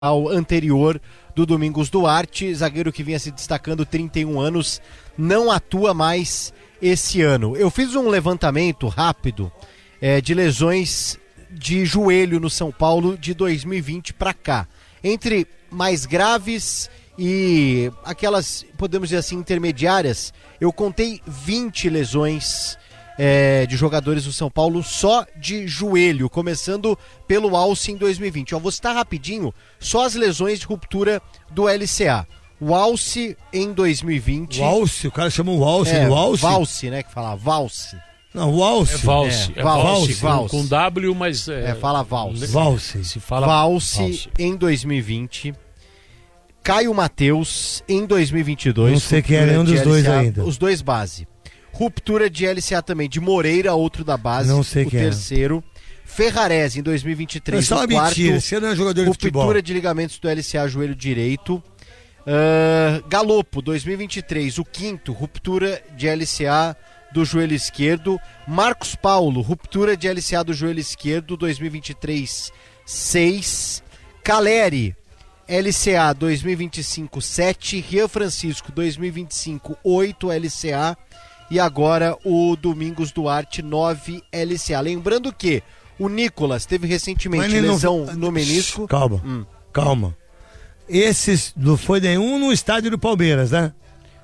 ao anterior do Domingos Duarte, zagueiro que vinha se destacando 31 anos, não atua mais esse ano. Eu fiz um levantamento rápido de lesões de joelho no São Paulo de 2020 para cá. Entre mais graves e aquelas, podemos dizer assim, intermediárias, eu contei 20 lesões de jogadores do São Paulo só de joelho, começando pelo Alce em 2020. Eu vou citar rapidinho só as lesões de ruptura do LCA. O Alce em 2020... O Alce, o cara chamou o Alce, o Alce? Valse, né, que fala Valse. Não, o Alce. É Valse, Valse. Com W, mas... fala Valse. Valse. Se fala Valse em 2020. Caio Mateus em 2022. Não sei quem é nenhum dos dois ainda. Os dois base. Ruptura de LCA também, de Moreira, outro da base, não sei o quem terceiro. Ferrarese em 2023, é só uma mentira, você não é jogador de futebol. Ruptura de ligamentos do LCA, joelho direito. Galopo, 2023, o quinto, ruptura de LCA do joelho esquerdo. Marcos Paulo, ruptura de LCA do joelho esquerdo, 2023, 6. Caleri, LCA 2025, 7. Rian Francisco, 2025, 8 LCA. E agora o Domingos Duarte, 9 LCA. Lembrando que o Nicolas teve recentemente lesão no menisco. Calma. Esses não foi nenhum no estádio do Palmeiras, né?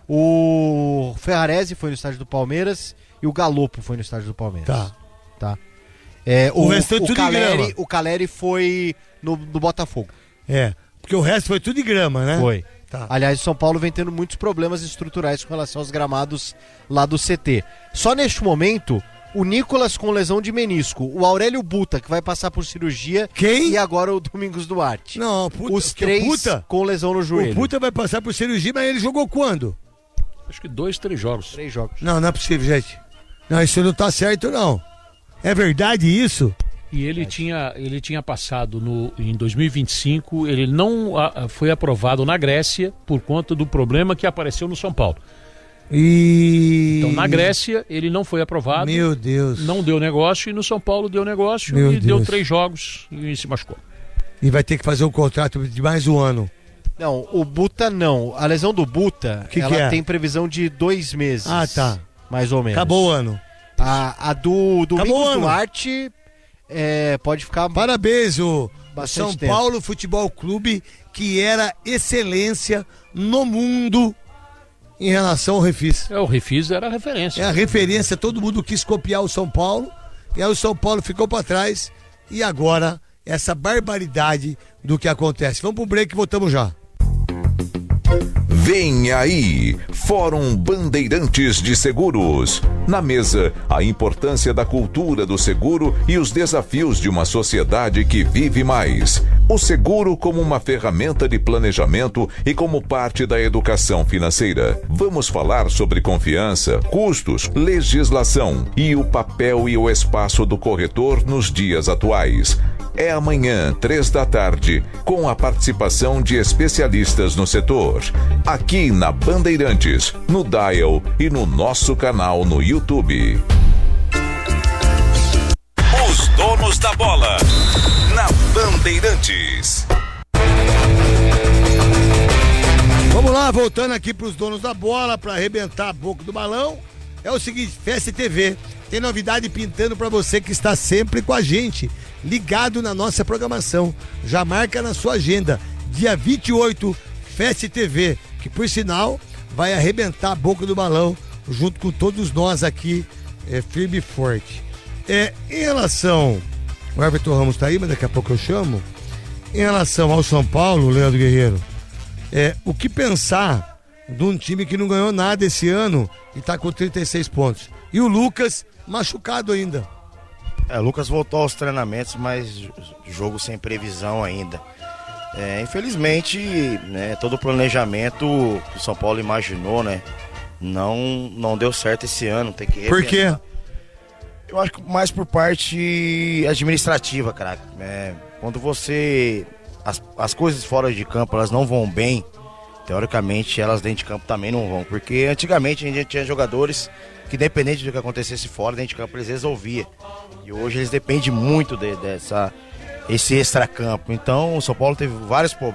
O Ferrarese foi no estádio do Palmeiras e o Galopo foi no estádio do Palmeiras. Tá. O resto foi tudo de grama. O Caleri foi no Botafogo. Porque o resto foi tudo de grama, né? Foi. Tá. Aliás, o São Paulo vem tendo muitos problemas estruturais com relação aos gramados lá do CT. Só neste momento, o Nicolas com lesão de menisco, o Aurélio Buta, que vai passar por cirurgia, quem? E agora o Domingos Duarte. Não, os três com lesão no joelho. O Buta vai passar por cirurgia, mas ele jogou quando? Acho que 2, 3 jogos. 3 jogos. Não é possível, gente. Não, isso não tá certo, não. É verdade isso? E ele tinha passado em 2025, ele não foi aprovado na Grécia por conta do problema que apareceu no São Paulo. Então na Grécia ele não foi aprovado. Meu Deus. Não deu negócio, e no São Paulo deu negócio. Meu e Deus. deu 3 jogos e se machucou. E vai ter que fazer um contrato de mais um ano. Não, o Buta não. A lesão do Buta, ela tem previsão de 2 meses. Ah, tá. Mais ou menos. Acabou o ano. A do Domingos Duarte pode ficar... Parabéns, o São tempo. Paulo Futebol Clube, que era excelência no mundo em relação ao Refis. O Refis era a referência. É a referência, todo mundo quis copiar o São Paulo, e aí o São Paulo ficou para trás, e agora essa barbaridade do que acontece. Vamos pro break e voltamos já. Vem aí, Fórum Bandeirantes de Seguros. Na mesa, a importância da cultura do seguro e os desafios de uma sociedade que vive mais. O seguro como uma ferramenta de planejamento e como parte da educação financeira. Vamos falar sobre confiança, custos, legislação e o papel e o espaço do corretor nos dias atuais. É amanhã, 15h, com a participação de especialistas no setor. Aqui na Bandeirantes, no Dial e no nosso canal no YouTube. Os donos da bola, na Bandeirantes. Vamos lá, voltando aqui pros donos da bola, para arrebentar a boca do balão. É o seguinte, Festa TV tem novidade pintando para você que está sempre com a gente, ligado na nossa programação. Já marca na sua agenda, dia 28, Festa TV, que por sinal vai arrebentar a boca do balão junto com todos nós aqui, firme e forte. Em relação, o Everton Ramos tá aí, mas daqui a pouco eu chamo. Em relação ao São Paulo, Leandro Guerreiro, o que pensar de um time que não ganhou nada esse ano e tá com 36 pontos? E o Lucas machucado ainda. O Lucas voltou aos treinamentos, mas jogo sem previsão ainda. Infelizmente, todo o planejamento que o São Paulo imaginou, não deu certo esse ano. Tem que repensar. Por quê? Eu acho que mais por parte administrativa, cara. Quando as coisas fora de campo, elas não vão bem, teoricamente elas dentro de campo também não vão. Porque antigamente a gente tinha jogadores que, independente do que acontecesse fora, dentro de campo eles resolviam. E hoje eles dependem muito dessa esse extracampo. Então o São Paulo teve vários problemas.